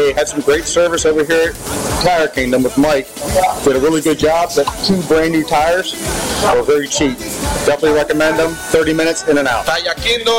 They had some great service over here at Tire Kingdom with Mike. Did a really good job. The 2 brand new tires were very cheap. Definitely recommend them. 30 minutes in and out. Tire Kingdom